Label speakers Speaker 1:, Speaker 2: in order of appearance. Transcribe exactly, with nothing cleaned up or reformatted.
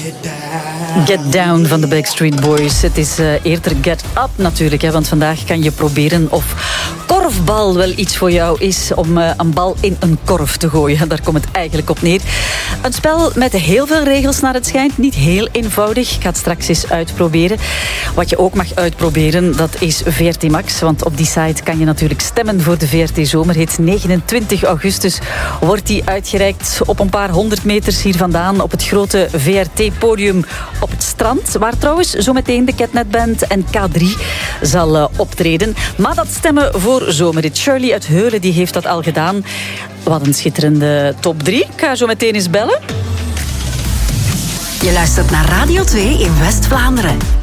Speaker 1: Get Down van de Backstreet Boys. Het is uh, eerder Get Up natuurlijk, hè, want vandaag kan je proberen of korfbal wel iets voor jou is om uh, een bal in een korf te gooien. Daar komt het eigenlijk op neer. Een spel met heel veel regels naar het schijnt. Niet heel eenvoudig. Ik ga het straks eens uitproberen. Wat je ook mag uitproberen, dat is V R T Max. Want op die site kan je natuurlijk stemmen voor de V R T Zomerhit. negenentwintig augustus wordt die uitgereikt op een paar honderd meters hier vandaan. Op het grote V R T-podium op het strand. Waar trouwens zometeen de Catnet Band en K drie zal uh, optreden. Maar dat stemmen voor Zomerhit. Shirley uit Heulen die heeft dat al gedaan. Wat een schitterende top drie. Ik ga zo meteen eens bellen.
Speaker 2: Je luistert naar Radio twee in West-Vlaanderen.